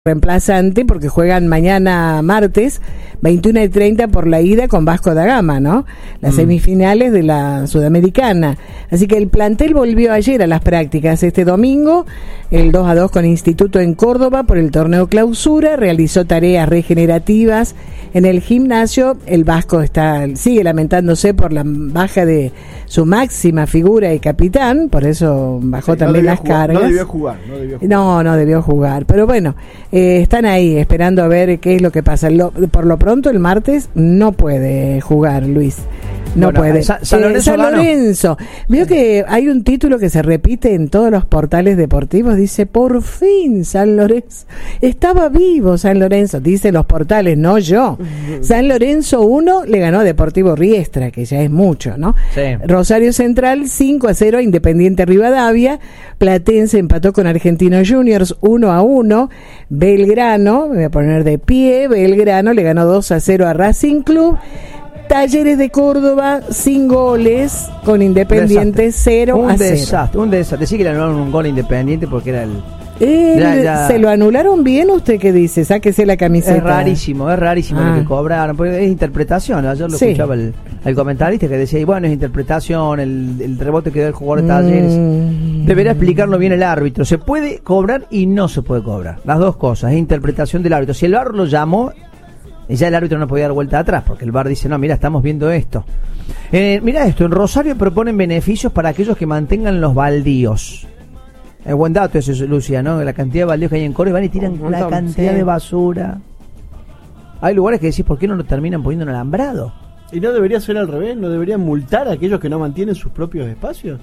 reemplazante porque juegan mañana martes 21:30 por la ida con Vasco da Gama, ¿no? Las semifinales de la Sudamericana. Así que el plantel volvió ayer a las prácticas. Este domingo, el 2-2 con Instituto en Córdoba por el torneo clausura, realizó tareas regenerativas en el gimnasio. El Vasco sigue lamentándose por la baja de su máxima figura y capitán, por eso bajó también las cargas. No debió jugar. No debió jugar, pero bueno, están ahí esperando a ver qué es lo que pasa. Por lo pronto el martes no puede jugar, Luis. No puede. San Lorenzo. Veo que hay un título que se repite en todos los portales deportivos. Dice, por fin San Lorenzo. Estaba vivo San Lorenzo. Dicen los portales, no yo. San Lorenzo 1 le ganó a Deportivo Riestra, que ya es mucho, ¿no? Sí. Rosario Central 5-0 a Independiente Rivadavia. Platense empató con Argentinos Juniors 1-1. Belgrano, me voy a poner de pie, Belgrano le ganó 2-0 a Racing Club. Talleres de Córdoba sin goles con Independiente 0-0. Un desastre. Decía que le anularon un gol a Independiente porque era el... ¿Se lo anularon bien? ¿Usted qué dice? Sáquese la camiseta. Es rarísimo lo que cobraron, porque es interpretación. Ayer lo escuchaba el comentarista que decía, y bueno, es interpretación, el rebote que dio el jugador de Talleres. Debería explicarlo bien el árbitro. Se puede cobrar y no se puede cobrar. Las dos cosas, es interpretación del árbitro. Si el VAR lo llamó, y ya el árbitro no podía dar vuelta atrás, porque el VAR dice, no, mira, estamos viendo esto. Mira esto, en Rosario proponen beneficios para aquellos que mantengan los baldíos. Es buen dato eso, Lucia, ¿no? La cantidad de baldíos que hay en Córdoba, van y tiran la cantidad de basura. Hay lugares que decís, ¿por qué no lo terminan poniendo en alambrado? ¿Y no debería ser al revés? ¿No deberían multar a aquellos que no mantienen sus propios espacios?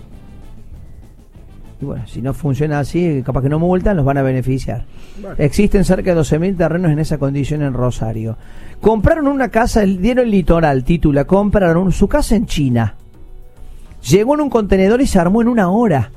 Y bueno, si no funciona así, capaz que no multan, los van a beneficiar. Bueno. Existen cerca de 12.000 terrenos en esa condición en Rosario. Compraron una casa, dieron el litoral, titula, compraron su casa en China. Llegó en un contenedor y se armó en una hora.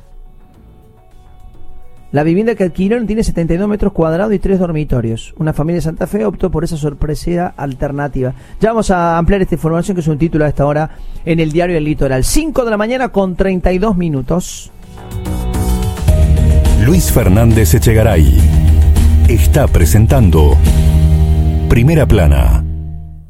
La vivienda que adquirieron tiene 72 metros cuadrados y 3 dormitorios. Una familia de Santa Fe optó por esa sorpresiva alternativa. Ya vamos a ampliar esta información, que es un título a esta hora en el diario El Litoral. 5 de la mañana con 32 minutos. Luis Fernández Echegaray está presentando Primera Plana.